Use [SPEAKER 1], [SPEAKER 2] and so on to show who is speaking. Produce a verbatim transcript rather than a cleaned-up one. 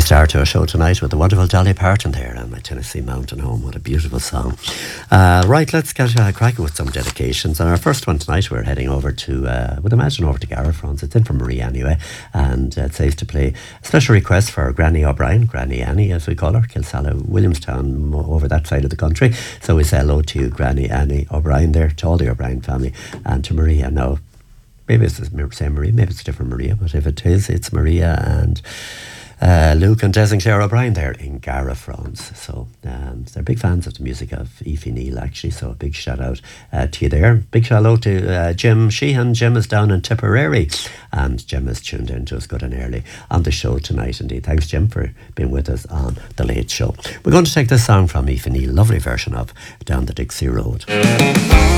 [SPEAKER 1] start to our show tonight with the wonderful Dolly Parton there on My Tennessee Mountain Home. What a beautiful song. Uh, right, let's get uh, cracking with some dedications. And our first one tonight, we're heading over to, uh, I would imagine over to Gara, France. It's in from Marie anyway. And uh, it's safe to play a special request for Granny O'Brien, Granny Annie as we call her, Kilsalla, Williamstown, over that side of the country. So we say hello to you, Granny Annie O'Brien there, to all the O'Brien family, and to Maria. Now, maybe it's the same Maria, maybe it's a different Maria, but if it is, it's Maria and uh, Luke and Des and Claire O'Brien there in Gara, France. So um, they're big fans of the music of Aoife Neal, actually, so a big shout out uh, to you there. Big shout out to uh, Jim Sheehan. Jim is down in Tipperary, and Jim is tuned in to us good and early on the show tonight indeed. Thanks, Jim, for being with us on The Late Show. We're going to take this song from Aoife Neal, lovely version of Down the Dixie Road.